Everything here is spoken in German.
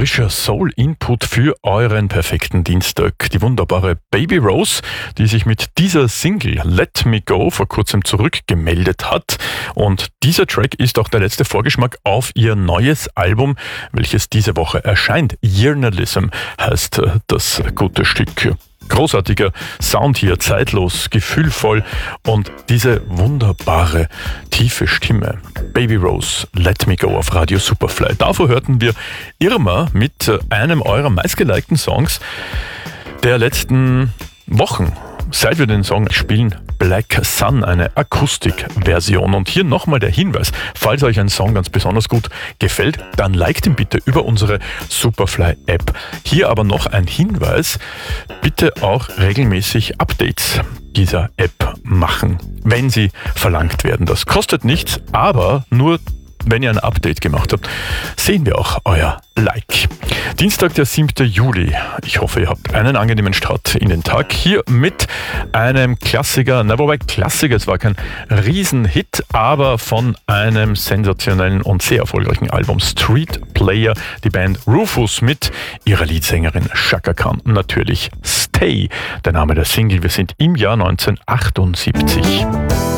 Frischer Soul-Input für euren perfekten Dienstag. Die wunderbare Baby Rose, die sich mit dieser Single Let Me Go vor kurzem zurückgemeldet hat. Und dieser Track ist auch der letzte Vorgeschmack auf ihr neues Album, welches diese Woche erscheint. Yearnalism heißt das gute Stück. Großartiger Sound hier, zeitlos, gefühlvoll und diese wunderbare, tiefe Stimme. Baby Rose, Let Me Go auf Radio Superfly. Davor hörten wir Irma mit einem eurer meistgelikten Songs der letzten Wochen. Seit wir den Song spielen, Black Sun, eine Akustikversion. Und hier nochmal der Hinweis, falls euch ein Song ganz besonders gut gefällt, dann liked ihn bitte über unsere Superfly-App. Hier aber noch ein Hinweis, bitte auch regelmäßig Updates dieser App machen, wenn sie verlangt werden. Das kostet nichts, aber nur wenn ihr ein Update gemacht habt, sehen wir auch euer Like. Dienstag, der 7. Juli. Ich hoffe, ihr habt einen angenehmen Start in den Tag. Hier mit einem Klassiker, wobei Klassiker, es war kein Riesenhit, aber von einem sensationellen und sehr erfolgreichen Album, Street Player, die Band Rufus mit ihrer Leadsängerin Chaka Khan. Natürlich Stay, der Name der Single. Wir sind im Jahr 1978.